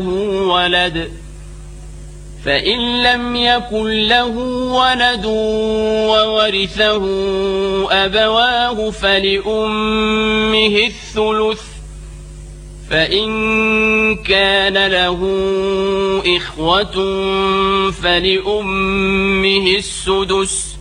ولد فإن لم يكن له ولد وورثه أبواه فلأمه الثلث فإن كان له إخوة فلأمه السدس